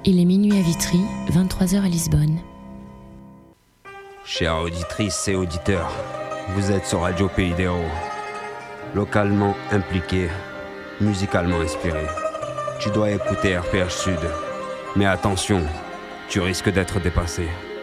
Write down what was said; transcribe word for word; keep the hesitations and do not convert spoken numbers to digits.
Il est minuit à Vitry, vingt-trois heures à Lisbonne. Chères auditrices et auditeurs, vous êtes sur Radio Pays des Héros. Localement impliqué, musicalement inspiré. Tu dois écouter R P H Sud. Mais attention, tu risques d'être dépassé.